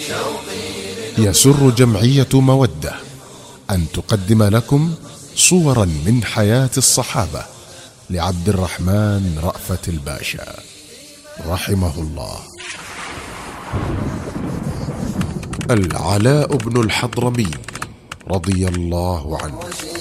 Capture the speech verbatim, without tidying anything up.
يسر جمعية مودة أن تقدم لكم صورا من حياة الصحابة لعبد الرحمن رأفت الباشا رحمه الله. العلاء بن الحضرمي رضي الله عنه